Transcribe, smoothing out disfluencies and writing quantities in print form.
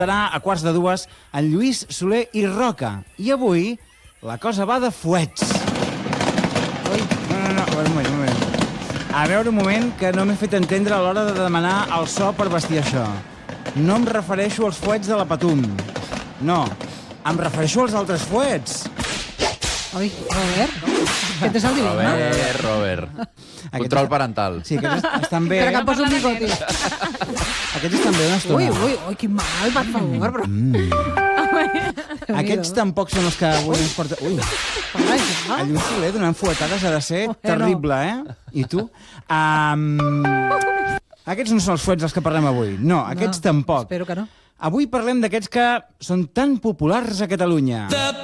Serà a quarts de dues en Lluís Soler i Roca. I avui la cosa va de fuets. Ui, no, un moment. A veure un moment, que no m'he fet entendre a l'hora de demanar el so per vestir això. No em refereixo als fuets de la Patum. No, em refereixo als altres fuets. Oi, Robert, què t'és el dilema? Robert. Control parental. Sí, aquests estan bé. Espera que em poso un bigoti. Aquests estan bé una estona. Ui, quin mal, per favor. Però... Aquests tampoc són els que avui ens porta... Ui, el Lluís Soler donant fuetades ha de ser terrible, eh? I tu? Aquests no són els fuets dels que parlem avui. No, aquests tampoc. Espero que no. Avui parlem d'aquests que són tan populars a Catalunya.